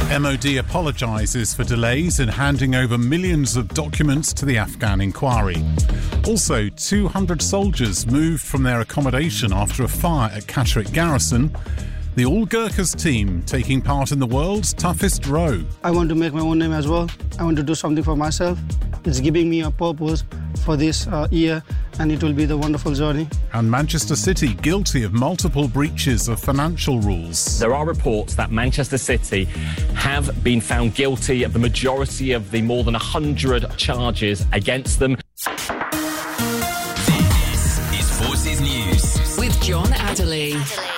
MOD apologises for delays in handing over millions of documents to the Afghan inquiry. Also, 200 soldiers moved from their accommodation after a fire at Catterick Garrison. The All Gurkhas team taking part in the world's toughest row. I want to make my own name as well. I want to do something for myself. It's giving me a purpose for this year, and it will be the wonderful journey. And Manchester City guilty of multiple breaches of financial rules. There are reports that Manchester City have been found guilty of the majority of the more than 100 charges against them. This is Forces News with John Adderley.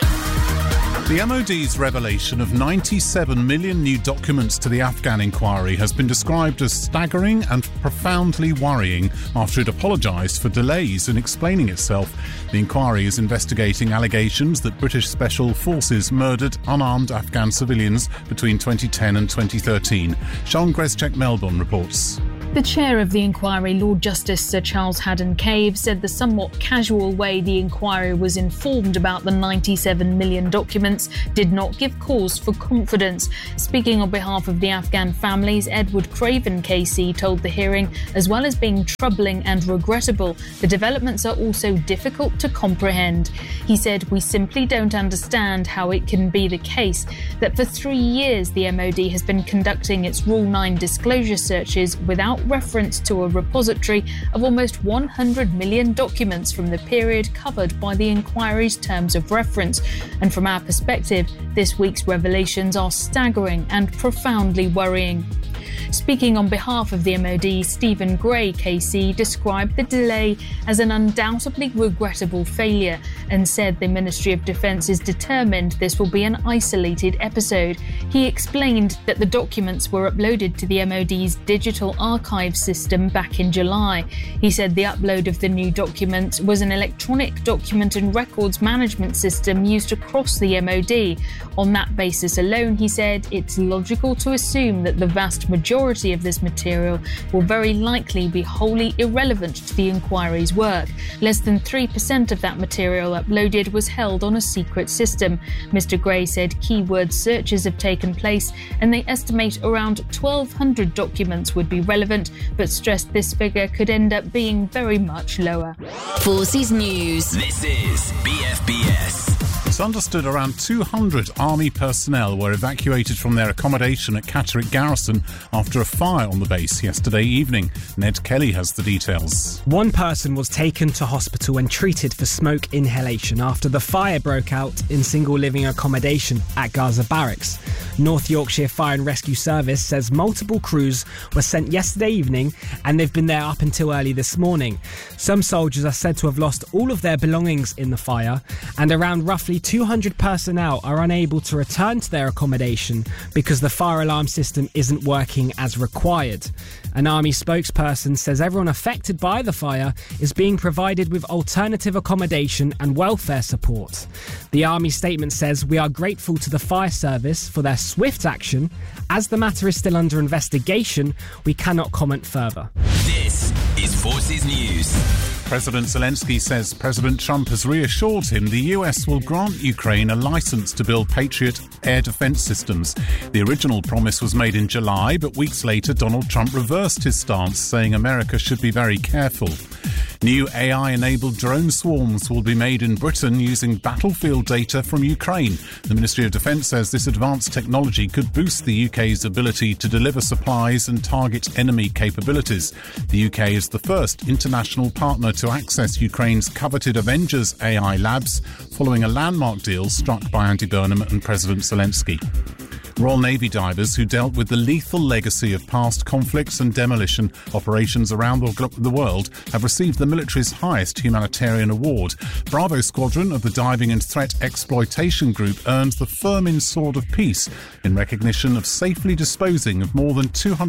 The MOD's revelation of 97 million new documents to the Afghan inquiry has been described as staggering and profoundly worrying after it apologised for delays in explaining itself. The inquiry is investigating allegations that British Special Forces murdered unarmed Afghan civilians between 2010 and 2013. Sean Greschek Melbourne reports. The chair of the inquiry, Lord Justice Sir Charles Haddon-Cave, said the somewhat casual way the inquiry was informed about the 97 million documents did not give cause for confidence. Speaking on behalf of the Afghan families, Edward Craven KC told the hearing, as well as being troubling and regrettable, the developments are also difficult to comprehend. He said, "We simply don't understand how it can be the case that for 3 years the MOD has been conducting its Rule 9 disclosure searches without reference to a repository of almost 100 million documents from the period covered by the inquiry's terms of reference. And from our perspective, this week's revelations are staggering and profoundly worrying." Speaking on behalf of the MOD, Stephen Gray KC described the delay as an undoubtedly regrettable failure and said the Ministry of Defence is determined this will be an isolated episode. He explained that the documents were uploaded to the MOD's digital archive system back in July. He said the upload of the new documents was an electronic document and records management system used across the MOD. On that basis alone, he said, it's logical to assume that the vast majority of this material will very likely be wholly irrelevant to the inquiry's work. Less than 3% of that material uploaded was held on a secret system. Mr. Gray said keyword searches have taken place and they estimate around 1,200 documents would be relevant, but stressed this figure could end up being very much lower. Forces News. This is BFBS. It's understood around 200 Army personnel were evacuated from their accommodation at Catterick Garrison after a fire on the base yesterday evening. Ned Kelly has the details. One person was taken to hospital and treated for smoke inhalation after the fire broke out in single living accommodation at Gaza Barracks. North Yorkshire Fire and Rescue Service says multiple crews were sent yesterday evening and they've been there up until early this morning. Some soldiers are said to have lost all of their belongings in the fire, and around roughly 200 personnel are unable to return to their accommodation because the fire alarm system isn't working as required. An Army spokesperson says everyone affected by the fire is being provided with alternative accommodation and welfare support. The Army statement says, "We are grateful to the fire service for their swift action. As the matter is still under investigation, we cannot comment further." This is Forces News. President Zelensky says President Trump has reassured him the US will grant Ukraine a license to build Patriot air defense systems. The original promise was made in July, but weeks later Donald Trump reversed his stance, saying America should be very careful. New AI-enabled drone swarms will be made in Britain using battlefield data from Ukraine. The Ministry of Defence says this advanced technology could boost the UK's ability to deliver supplies and target enemy capabilities. The UK is the first international partner to access Ukraine's coveted Avengers AI labs, following a landmark deal struck by Andy Burnham and President Zelensky. Royal Navy divers who dealt with the lethal legacy of past conflicts and demolition operations around the world have received the military's highest humanitarian award. Bravo Squadron of the Diving and Threat Exploitation Group earned the Firmin Sword of Peace in recognition of safely disposing of more than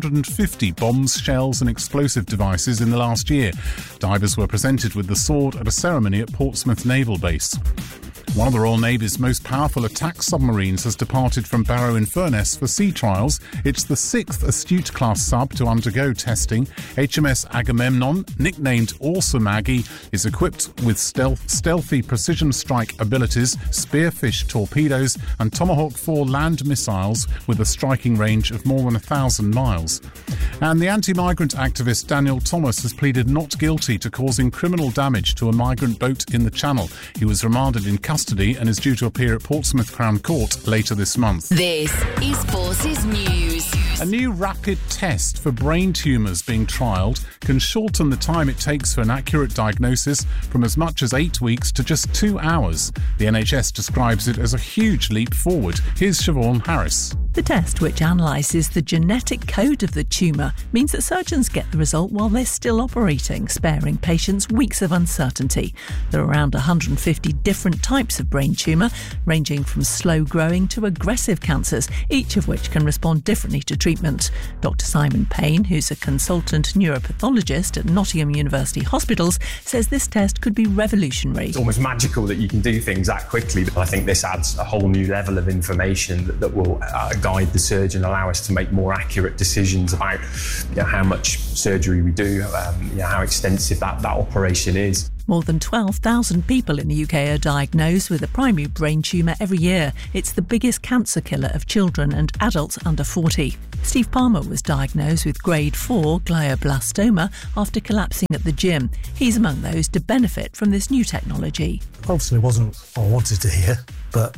250 bombs, shells and explosive devices in the last year. Divers were presented with the sword at a ceremony at Portsmouth Naval Base. One of the Royal Navy's most powerful attack submarines has departed from Barrow-in-Furness for sea trials. It's the 6th Astute-class sub to undergo testing. HMS Agamemnon, nicknamed Awesome Aggie, is equipped with stealthy precision strike abilities, Spearfish torpedoes and Tomahawk 4 land missiles with a striking range of more than 1,000 miles. And the anti-migrant activist Daniel Thomas has pleaded not guilty to causing criminal damage to a migrant boat in the Channel. He was remanded in custody and is due to appear at Portsmouth Crown Court later this month. This is Forces News. A new rapid test for brain tumours being trialled can shorten the time it takes for an accurate diagnosis from as much as 8 weeks to just 2 hours. The NHS describes it as a huge leap forward. Here's Siobhan Harris. The test, which analyses the genetic code of the tumour, means that surgeons get the result while they're still operating, sparing patients weeks of uncertainty. There are around 150 different types of brain tumour, ranging from slow-growing to aggressive cancers, each of which can respond differently to treatment. Dr Simon Payne, who's a consultant neuropathologist at Nottingham University Hospitals, says this test could be revolutionary. It's almost magical that you can do things that quickly. I think this adds a whole new level of information that will guide the surgeon, allow us to make more accurate decisions about how much surgery we do, how extensive that operation is. More than 12,000 people in the UK are diagnosed with a primary brain tumour every year. It's the biggest cancer killer of children and adults under 40. Steve Palmer was diagnosed with grade 4 glioblastoma after collapsing at the gym. He's among those to benefit from this new technology. Obviously it wasn't what I wanted to hear, but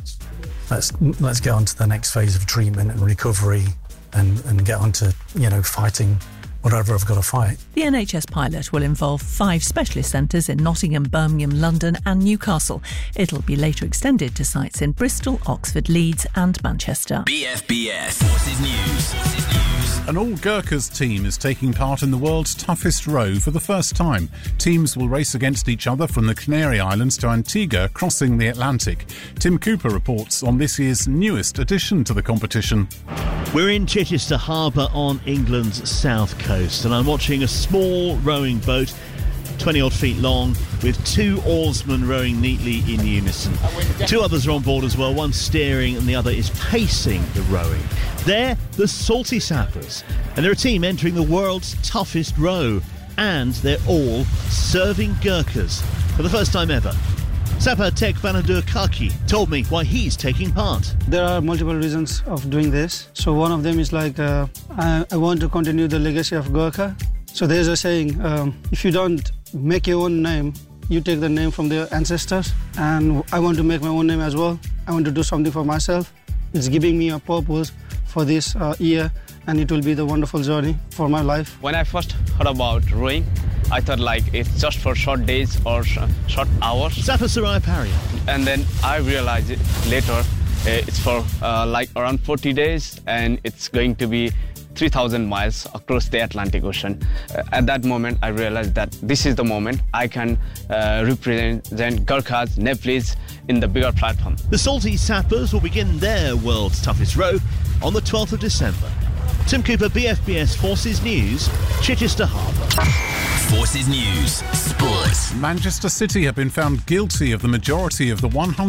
let's get on to the next phase of treatment and recovery and get on to, fighting whatever I've got to fight. The NHS pilot will involve 5 specialist centres in Nottingham, Birmingham, London and Newcastle. It'll be later extended to sites in Bristol, Oxford, Leeds and Manchester. BFBS Forces News. An all-Gurkhas team is taking part in the world's toughest row for the first time. Teams will race against each other from the Canary Islands to Antigua, crossing the Atlantic. Tim Cooper reports on this year's newest addition to the competition. We're in Chichester Harbour on England's south coast, and I'm watching a small rowing boat, 20-odd feet long, with 2 oarsmen rowing neatly in unison. 2 others are on board as well, one steering and the other is pacing the rowing. They're the Salty Sappers, and they're a team entering the world's toughest row, and they're all serving Gurkhas for the first time ever. Sapper Tek Banadur Kaki told me why he's taking part. There are multiple reasons of doing this. So one of them is I want to continue the legacy of Gurkha. So there's a saying, if you don't make your own name, you take the name from their ancestors. And I want to make my own name as well. I want to do something for myself. It's giving me a purpose for this year, and it will be the wonderful journey for my life. When I first heard about rowing, I thought it's just for short days or short hours. Sapper Sarai Paria. And then I realized it later, it's for around 40 days, and it's going to be 3,000 miles across the Atlantic Ocean. At that moment, I realized that this is the moment I can represent Gurkhas, Nepalese in the bigger platform. The Salty Sappers will begin their world's toughest row on the 12th of December. Tim Cooper, BFBS Forces News, Chichester Harbour. Forces News Sports. Manchester City have been found guilty of the majority of the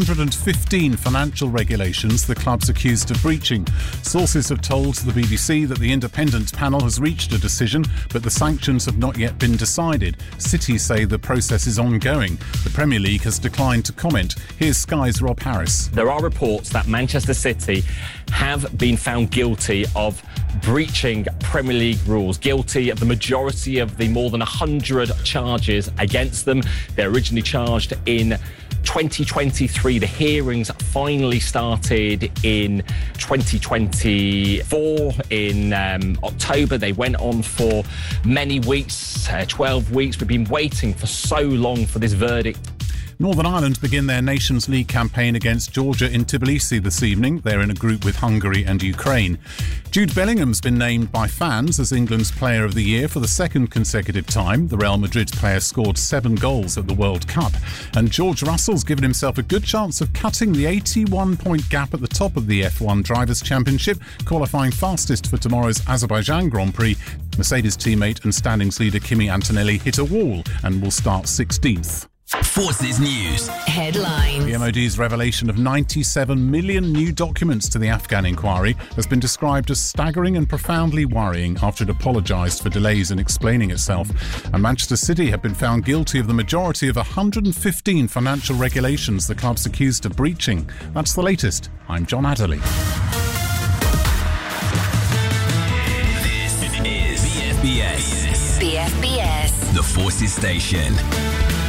115 financial regulations the club's accused of breaching. Sources have told the BBC that the independent panel has reached a decision, but the sanctions have not yet been decided. City say the process is ongoing. The Premier League has declined to comment. Here's Sky's Rob Harris. There are reports that Manchester City have been found guilty of breaching Premier League rules, guilty of the majority of the more than 100 charges against them. They're originally charged in 2023. The hearings finally started in 2024 in October. They went on for many weeks, 12 weeks. We've been waiting for so long for this verdict. Northern Ireland begin their Nations League campaign against Georgia in Tbilisi this evening. They're in a group with Hungary and Ukraine. Jude Bellingham's been named by fans as England's Player of the Year for the second consecutive time. The Real Madrid player scored 7 goals at the World Cup. And George Russell's given himself a good chance of cutting the 81-point gap at the top of the F1 Drivers' Championship, qualifying fastest for tomorrow's Azerbaijan Grand Prix. Mercedes teammate and standings leader Kimi Antonelli hit a wall and will start 16th. Forces News. Headlines. The MOD's revelation of 97 million new documents to the Afghan inquiry has been described as staggering and profoundly worrying after it apologised for delays in explaining itself. And Manchester City have been found guilty of the majority of 115 financial regulations the club's accused of breaching. That's the latest. I'm John Adderley. This is BFBS. BFBS. The Forces Station.